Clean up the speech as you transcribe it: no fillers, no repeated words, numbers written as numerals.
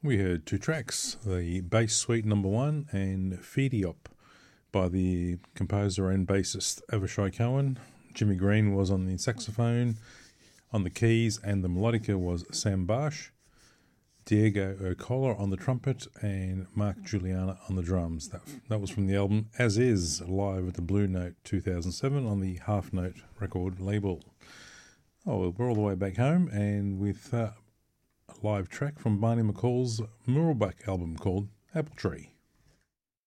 We heard two tracks, the Bass Suite number 1 and Feediop by the composer and bassist Avishai Cohen. Jimmy Green was on the saxophone, on the keys, and the melodica was Sam Barsh, Diego O'Collar on the trumpet, and Mark Juliana on the drums. That was from the album As Is, live at the Blue Note 2007 on the Half Note record label. Oh, well, we're all the way back home, and with a live track from Barney McCall's Muralbuck album called Apple Tree.